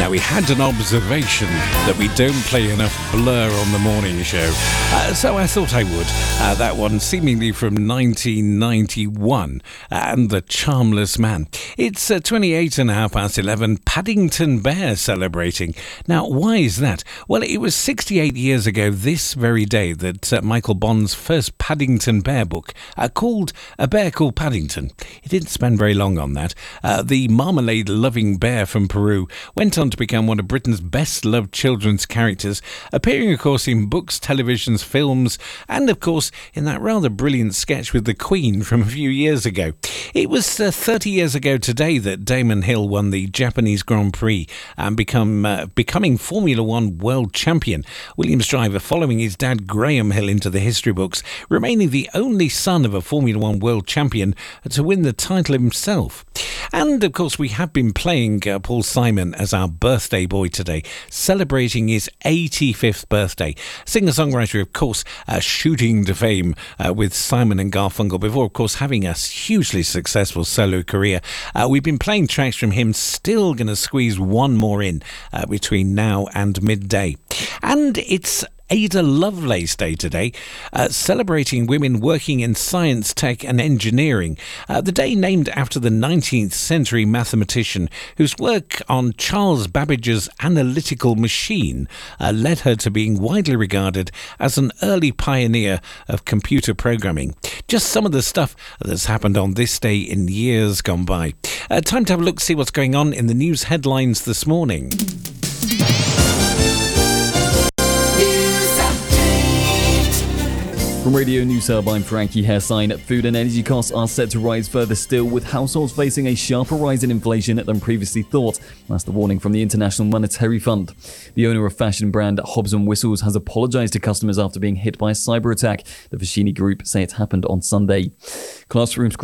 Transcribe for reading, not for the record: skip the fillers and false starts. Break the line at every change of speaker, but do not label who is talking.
Now, we had an observation that we don't play enough Blur on the morning show, so I thought I would. That one seemingly from 1991, and The Charmless Man. It's 28 and a half past 11, Paddington Bear celebrating. Now, why is that? Well, it was 68 years ago this very day that Michael Bond's first Paddington Bear book, called A Bear Called Paddington. He didn't spend very long on that. The marmalade-loving bear from Peru went on to become one of Britain's best-loved children's characters, appearing, of course, in books, televisions, films, and, of course, in that rather brilliant sketch with the Queen from a few years ago. It was 30 years ago today that Damon Hill won the Japanese Grand Prix and becoming Formula One world champion. Williams driver following his dad Graham Hill into the history books, remaining the only son of a Formula One world champion to win the title himself. And, of course, we have been playing Paul Simon as our birthday boy today, celebrating his 85th birthday. Singer-songwriter, of course, shooting to fame with Simon and Garfunkel before, of course, having a hugely successful solo career. We've been playing tracks from him, still going to squeeze one more in between now and midday. And it's Ada Lovelace Day today, celebrating women working in science, tech and engineering. The day named after the 19th century mathematician whose work on Charles Babbage's analytical machine led her to being widely regarded as an early pioneer of computer programming. Just some of the stuff that's happened on this day in years gone by. Time to have a look, see what's going on in the news headlines this morning.
From Radio News Hub, I'm Frankie Hairsign. Food and energy costs are set to rise further still, with households facing a sharper rise in inflation than previously thought. That's the warning from the International Monetary Fund. The owner of fashion brand Hobbs & Whistles has apologised to customers after being hit by a cyber attack. The Foschini Group say it happened on Sunday. Classrooms